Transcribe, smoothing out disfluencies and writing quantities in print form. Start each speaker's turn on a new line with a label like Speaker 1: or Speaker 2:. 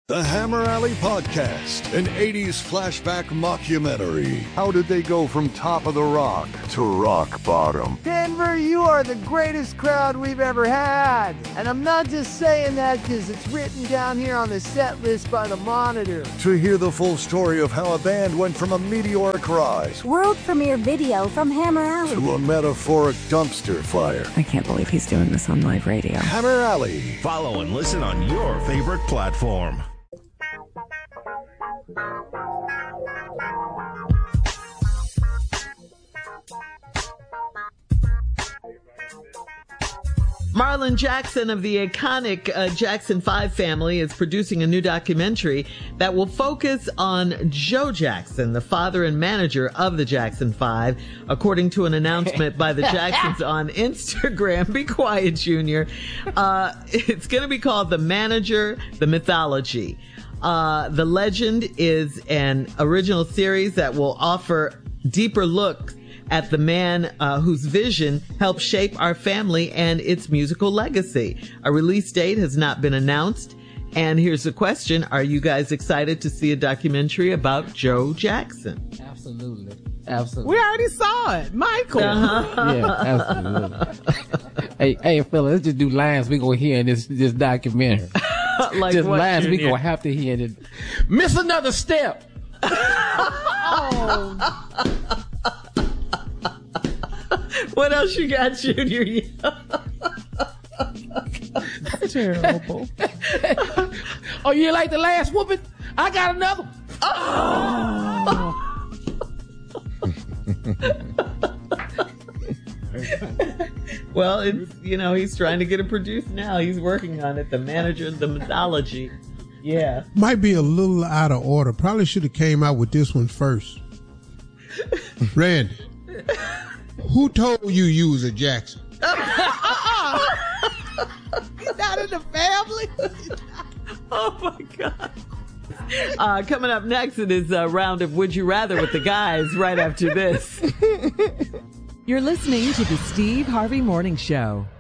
Speaker 1: The Hammer Alley Podcast, an 80s flashback mockumentary. How did they go from top of the rock to rock bottom?
Speaker 2: Denver, you are the greatest crowd we've ever had. And I'm not just saying that because it's written down here on the set list by the Monitor.
Speaker 1: To hear the full story of how a band went from a meteoric rise,
Speaker 3: world premiere video from Hammer Alley,
Speaker 1: to a metaphoric dumpster fire.
Speaker 4: I can't believe he's doing this on live radio.
Speaker 1: Hammer Alley.
Speaker 5: Follow and listen on your favorite platform.
Speaker 6: Marlon Jackson of the iconic Jackson 5 family is producing a new documentary that will focus on Joe Jackson, the father and manager of the Jackson 5, according to an announcement by the Jacksons on Instagram. Be quiet, Junior. It's going to be called The Manager, The Mythology. The Legend is an original series that will offer deeper looks at the man whose vision helped shape our family and its musical legacy. A release date has not been announced. And here's the question. Are you guys excited to see a documentary about Joe Jackson?
Speaker 7: Absolutely. Absolutely.
Speaker 8: We already saw it. Michael.
Speaker 7: Yeah, absolutely. Hey, fella, let's just do lines we gonna hear in this documentary.
Speaker 6: Like
Speaker 7: just
Speaker 6: what,
Speaker 7: lines
Speaker 6: Junior?
Speaker 7: we gonna have to hear. Miss another step.
Speaker 6: What else you got, Junior?
Speaker 8: Terrible.
Speaker 7: Oh, you like the last whooping? I got another.
Speaker 6: Well, it's, he's trying to get it produced now. He's working on it. The Manager, The Mythology. Yeah.
Speaker 9: Might be a little out of order. Probably should have came out with this one first. Randy, who told you was a Jackson?
Speaker 8: He's not in the family.
Speaker 6: Oh, my God. Coming up next, it is a round of Would You Rather with the guys right after this.
Speaker 10: You're listening to the Steve Harvey Morning Show.